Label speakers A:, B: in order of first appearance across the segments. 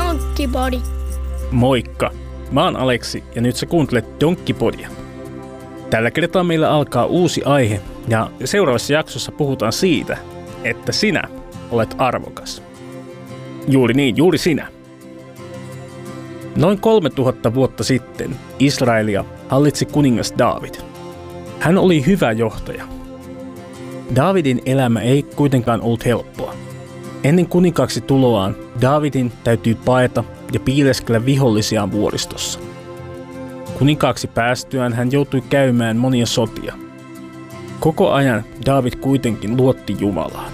A: Donkkipodi.
B: Moikka! Mä oon Aleksi ja nyt sä kuuntelet Donkkipodia. Tällä kertaa meillä alkaa uusi aihe ja seuraavassa jaksossa puhutaan siitä, että sinä olet arvokas. Juuri niin, juuri sinä. Noin 3000 vuotta sitten Israelia hallitsi kuningas Daavid. Hän oli hyvä johtaja. Daavidin elämä ei kuitenkaan ollut helppoa. Ennen kuninkaaksi tuloaan Daavidin täytyy paeta ja piileskellä vihollisiaan vuoristossa. Kuninkaaksi päästyään hän joutui käymään monia sotia. Koko ajan Daavid kuitenkin luotti Jumalaan.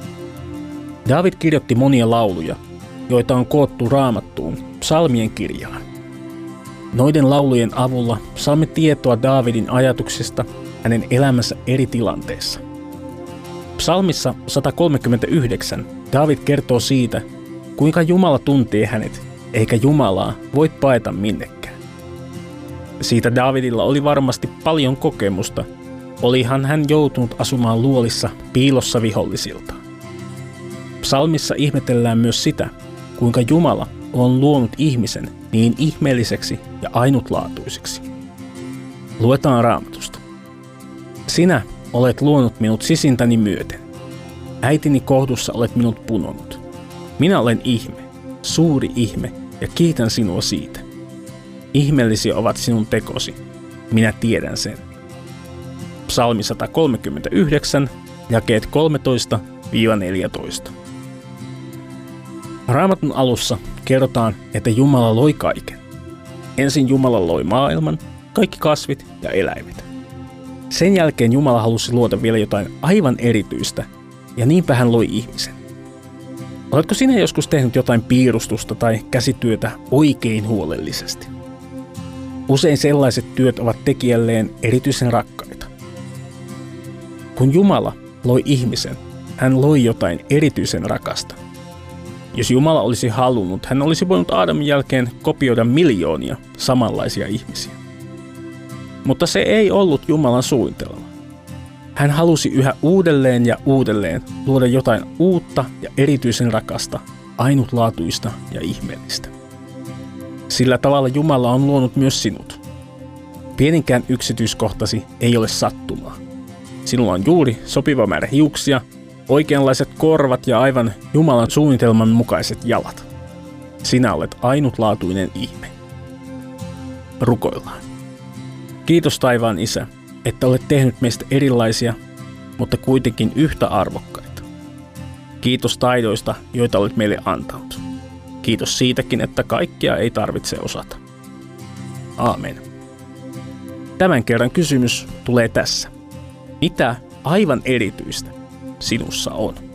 B: Daavid kirjoitti monia lauluja, joita on koottu Raamattuun psalmien kirjaan. Noiden laulujen avulla saamme tietoa Daavidin ajatuksista hänen elämänsä eri tilanteissa. Psalmissa 139 Daavid kertoo siitä, kuinka Jumala tuntee hänet, eikä Jumalaa voi paeta minnekään. Siitä Daavidilla oli varmasti paljon kokemusta, olihan hän joutunut asumaan luolissa piilossa vihollisilta. Psalmissa ihmetellään myös sitä, kuinka Jumala on luonut ihmisen niin ihmeelliseksi ja ainutlaatuiseksi. Luetaan Raamatusta. Sinä olet luonut minut sisintäni myöten. Äitini kohdussa olet minut punonut. Minä olen ihme, suuri ihme, ja kiitän sinua siitä. Ihmeellisiä ovat sinun tekosi. Minä tiedän sen. Psalmi 139, jakeet 13-14. Raamatun alussa kerrotaan, että Jumala loi kaiken. Ensin Jumala loi maailman, kaikki kasvit ja eläimet. Sen jälkeen Jumala halusi luoda vielä jotain aivan erityistä, ja niinpä hän loi ihmisen. Oletko sinä joskus tehnyt jotain piirustusta tai käsityötä oikein huolellisesti? Usein sellaiset työt ovat tekijälleen erityisen rakkaita. Kun Jumala loi ihmisen, hän loi jotain erityisen rakasta. Jos Jumala olisi halunnut, hän olisi voinut Aadamin jälkeen kopioida miljoonia samanlaisia ihmisiä. Mutta se ei ollut Jumalan suunnitelma. Hän halusi yhä uudelleen ja uudelleen luoda jotain uutta ja erityisen rakasta, ainutlaatuista ja ihmeellistä. Sillä tavalla Jumala on luonut myös sinut. Pieninkään yksityiskohtasi ei ole sattumaa. Sinulla on juuri sopiva määrä hiuksia, oikeanlaiset korvat ja aivan Jumalan suunnitelman mukaiset jalat. Sinä olet ainutlaatuinen ihme. Rukoillaan. Kiitos taivaan Isä, että olet tehnyt meistä erilaisia, mutta kuitenkin yhtä arvokkaita. Kiitos taidoista, joita olet meille antanut. Kiitos siitäkin, että kaikkia ei tarvitse osata. Aamen. Tämän kerran kysymys tulee tässä. Mitä aivan erityistä sinussa on?